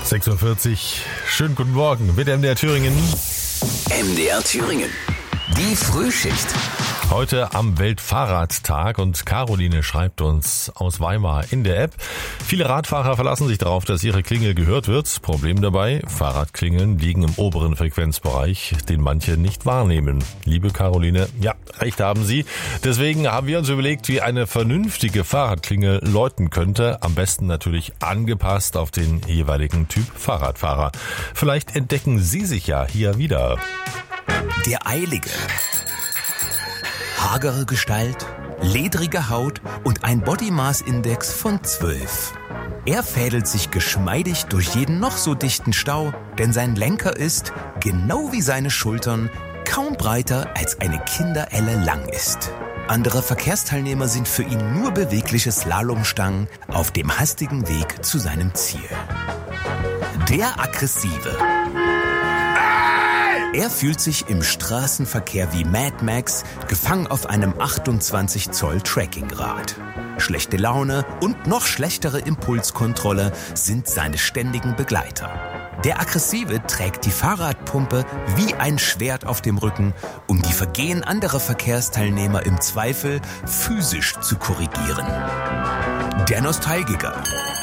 6:40 schönen guten Morgen mit MDR Thüringen. MDR Thüringen, die Frühschicht. Heute am Weltfahrradtag und Caroline schreibt uns aus Weimar in der App. Viele Radfahrer verlassen sich darauf, dass ihre Klingel gehört wird. Problem dabei, Fahrradklingeln liegen im oberen Frequenzbereich, den manche nicht wahrnehmen. Liebe Caroline, ja, recht haben Sie. Deswegen haben wir uns überlegt, wie eine vernünftige Fahrradklingel läuten könnte. Am besten natürlich angepasst auf den jeweiligen Typ Fahrradfahrer. Vielleicht entdecken Sie sich ja hier wieder. Der Eilige. Hagere Gestalt, ledrige Haut und ein Body-Mass-Index von 12. Er fädelt sich geschmeidig durch jeden noch so dichten Stau, denn sein Lenker ist, genau wie seine Schultern, kaum breiter als eine Kinderelle lang ist. Andere Verkehrsteilnehmer sind für ihn nur bewegliche Slalomstangen auf dem hastigen Weg zu seinem Ziel. Der Aggressive. Er fühlt sich im Straßenverkehr wie Mad Max, gefangen auf einem 28 Zoll Trekkingrad. Schlechte Laune und noch schlechtere Impulskontrolle sind seine ständigen Begleiter. Der Aggressive trägt die Fahrradpumpe wie ein Schwert auf dem Rücken, um die Vergehen anderer Verkehrsteilnehmer im Zweifel physisch zu korrigieren. Der Nostalgiker.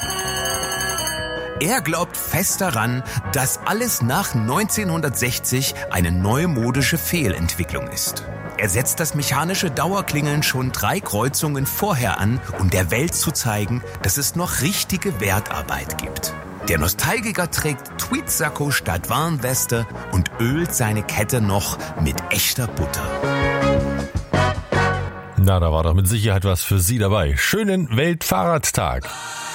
Er glaubt fest daran, dass alles nach 1960 eine neumodische Fehlentwicklung ist. Er setzt das mechanische Dauerklingeln schon 3 Kreuzungen vorher an, um der Welt zu zeigen, dass es noch richtige Wertarbeit gibt. Der Nostalgiker trägt Tweedsacko statt Warnweste und ölt seine Kette noch mit echter Butter. Na, da war doch mit Sicherheit was für Sie dabei. Schönen Weltfahrradtag.